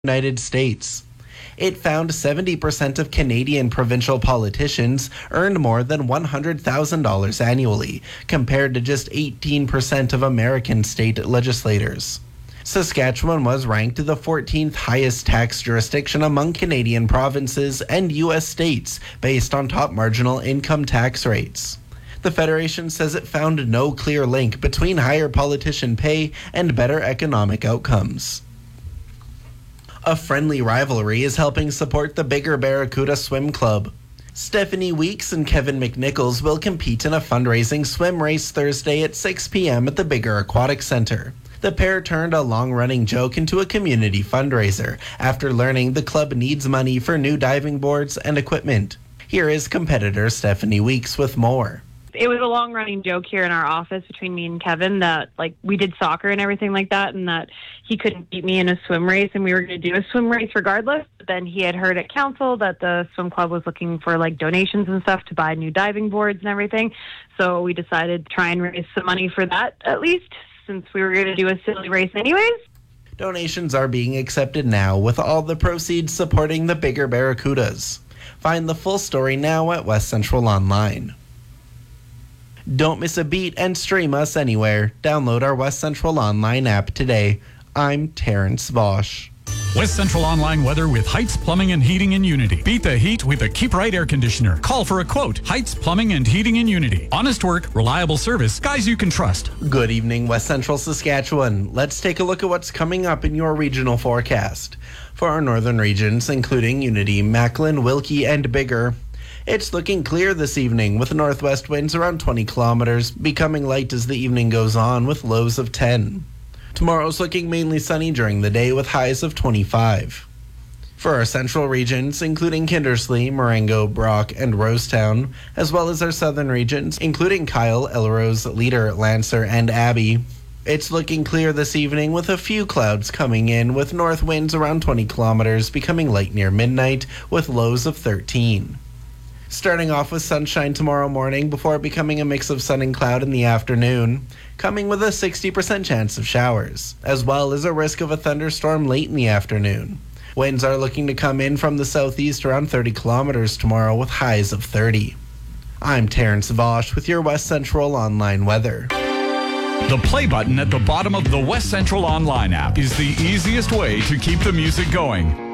United States. It found 70% of Canadian provincial politicians earned more than $100,000 annually, compared to just 18% of American state legislators. Saskatchewan was ranked the 14th highest tax jurisdiction among Canadian provinces and U.S. states based on top marginal income tax rates. The Federation says it found no clear link between higher politician pay and better economic outcomes. A friendly rivalry is helping support the Bigger Barracuda Swim Club. Stephanie Weeks and Kevin McNichols will compete in a fundraising swim race Thursday at 6 p.m. at the Bigger Aquatic Center. The pair turned a long-running joke into a community fundraiser after learning the club needs money for new diving boards and equipment. Here is competitor Stephanie Weeks with more. It was a long-running joke here in our office between me and Kevin that, we did soccer and everything like that, and that he couldn't beat me in a swim race, and we were going to do a swim race regardless. But then he had heard at council that the swim club was looking for, donations and stuff to buy new diving boards and everything. So we decided to try and raise some money for that, at least, since we were going to do a silly race anyways. Donations are being accepted now, with all the proceeds supporting the Bigger Barracudas. Find the full story now at West Central Online. Don't miss a beat and stream us anywhere. Download our West Central Online app today. I'm Terrence Vosch. West Central Online weather with Heights Plumbing and Heating in Unity. Beat the heat with a Keep Right air conditioner. Call for a quote. Heights Plumbing and Heating in Unity. Honest work, reliable service, guys you can trust. Good evening, West Central Saskatchewan. Let's take a look at what's coming up in your regional forecast. For our northern regions, including Unity, Macklin, Wilkie, and Bigger, it's looking clear this evening with northwest winds around 20 kilometers, becoming light as the evening goes on with lows of 10. Tomorrow's looking mainly sunny during the day with highs of 25. For our central regions, including Kindersley, Marengo, Brock, and Rosetown, as well as our southern regions, including Kyle, Elrose, Leader, Lancer, and Abbey, it's looking clear this evening with a few clouds coming in with north winds around 20 kilometers, becoming light near midnight with lows of 13. Starting off with sunshine tomorrow morning before becoming a mix of sun and cloud in the afternoon, coming with a 60% chance of showers, as well as a risk of a thunderstorm late in the afternoon. Winds are looking to come in from the southeast around 30 kilometers tomorrow with highs of 30. I'm Terrence Vosch with your West Central Online weather. The play button at the bottom of the West Central Online app is the easiest way to keep the music going.